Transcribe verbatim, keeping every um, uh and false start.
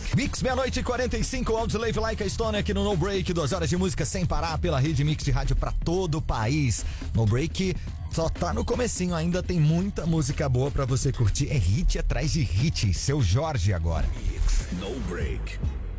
Mix, meia-noite e quarenta e cinco, Audioslave Like a Stone aqui no No Break, duas horas de música sem parar pela rede Mix de rádio pra todo o país. No Break só tá no comecinho, ainda tem muita música boa pra você curtir, é hit atrás de hit. Seu Jorge agora. Mix, No Break.